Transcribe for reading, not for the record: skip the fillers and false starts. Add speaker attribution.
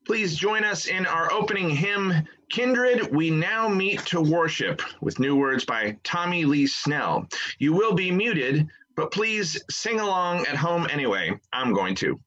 Speaker 1: Please join us in our opening hymn, Kindred, We Now Meet to Worship, with new words by Tommy Lee Snell. You will be muted, but please sing along at home anyway. I'm going to.